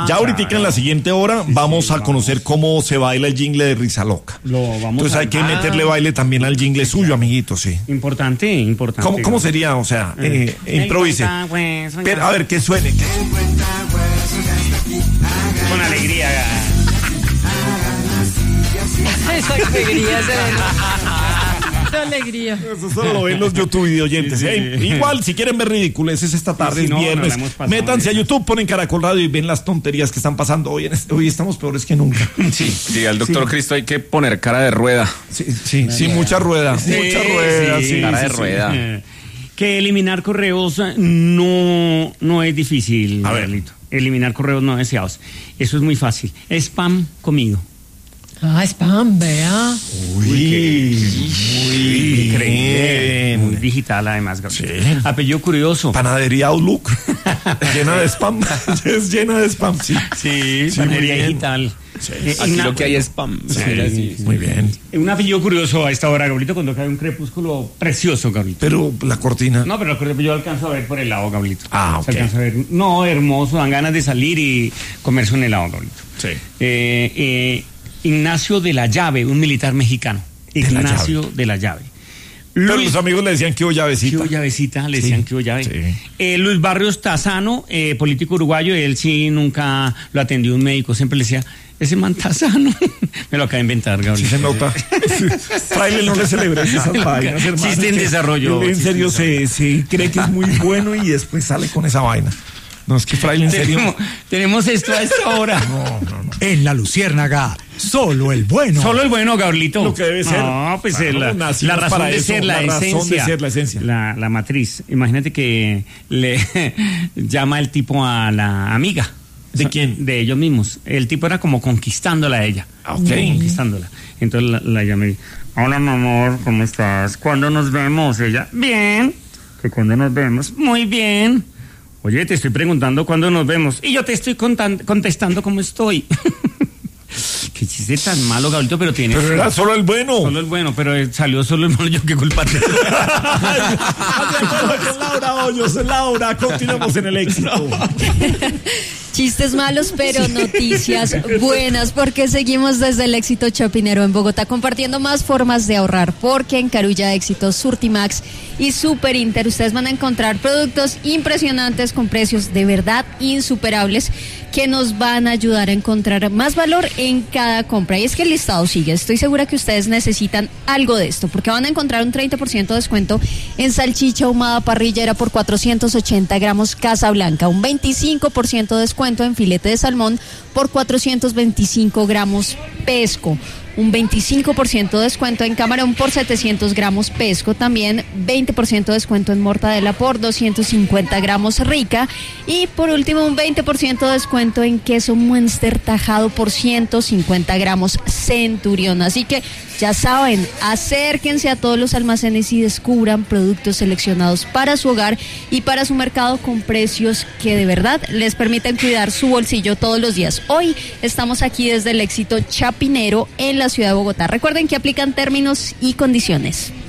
Ya ahorita en la siguiente hora vamos a conocer cómo se baila el jingle de Risa Loca. Entonces hay que meterle baile también al jingle suyo, amiguito, sí. Importante. ¿Cómo sería? O sea, improvise. Pero, a ver, que suene. Con alegría. Esa alegría, esa alegría. Eso solo lo ven los YouTube video oyentes. Igual, si quieren ver ridiculeces esta tarde, es viernes, métanse a YouTube, ponen Caracol Radio y ven las tonterías que están pasando hoy. Hoy estamos peores que nunca. Sí, al doctor Cristo hay que poner cara de rueda. Sí, mucha rueda. Cara de rueda. Que eliminar correos no es difícil, a ver. Carlito. Eliminar correos no deseados. Eso es muy fácil. Spam comido. Spam, vea. Uy, increíble. Muy digital, además, Gabriel. Sí. Apellido curioso. Panadería Outlook. Llena de spam. Es llena de spam, sí. Panadería digital. Sí. Aquí lo que hay es spam. Muy bien. Un apellido curioso a esta hora, Gabrielito, cuando cae un crepúsculo precioso, Gabrielito. Pero la cortina. No, pero yo alcanzo a ver por el lado, Gabrielito. Ah, ok. Se alcanza a ver. No, hermoso, dan ganas de salir y comerse un helado, Gabrielito. Sí. Ignacio de la Llave, un militar mexicano. Ignacio de la Llave. Pero los amigos le decían que hubo llavecita. Que hubo llavecita, le decían que hubo llave. Sí. Luis Barrios Tazano, político uruguayo, él sí nunca lo atendió un médico, siempre le decía, ese man Tazano. Me lo acaba de inventar, Gabriel. Sí se nota. Fraile, no le celebres esas vainas, hermano. Existe en desarrollo. En serio, se cree que es muy bueno y después sale con esa vaina. No, es que Fraile, en serio. Tenemos esto a esta hora. No. En La Luciérnaga, solo el bueno. Solo el bueno, Gabrielito. Lo que debe ser. No, pues Claro, la razón de ser, la esencia. La matriz. Imagínate que le llama el tipo a la amiga. ¿De quién? De ellos mismos. El tipo era como conquistándola a ella. Ok. Conquistándola. Entonces la llamé. Hola, mi amor, ¿cómo estás? ¿Cuándo nos vemos? Ella, bien. ¿Que cuándo nos vemos? Muy bien. Oye, te estoy preguntando cuándo nos vemos. Y yo te estoy contestando cómo estoy. Qué chiste tan malo, Gabrielito, pero tiene... Pero era solo el bueno. Solo el bueno, pero salió solo el malo. Yo qué culpa tengo. Con Laura Hoyos. Laura, continuamos en el éxito. Chistes malos, pero noticias buenas, porque seguimos desde el Éxito Chapinero en Bogotá compartiendo más formas de ahorrar, porque en Carulla Éxito, Surtimax y Super Inter ustedes van a encontrar productos impresionantes con precios de verdad insuperables que nos van a ayudar a encontrar más valor en cada compra. Y es que el listado sigue. Estoy segura que ustedes necesitan algo de esto, porque van a encontrar un 30% de descuento en salchicha ahumada parrillera por 480 gramos Casablanca, un 25% de descuento en filete de salmón por 425 gramos Pesco, un 25% de descuento en camarón por 700 gramos Pesco, también 20% de descuento en mortadela por 250 gramos Rica y por último un 20% de descuento en queso Munster tajado por 150 gramos Centurión. Así que ya saben, acérquense a todos los almacenes y descubran productos seleccionados para su hogar y para su mercado con precios que de verdad les permiten cuidar su bolsillo todos los días. Hoy estamos aquí desde el Éxito Chapinero en la ciudad de Bogotá. Recuerden que aplican términos y condiciones.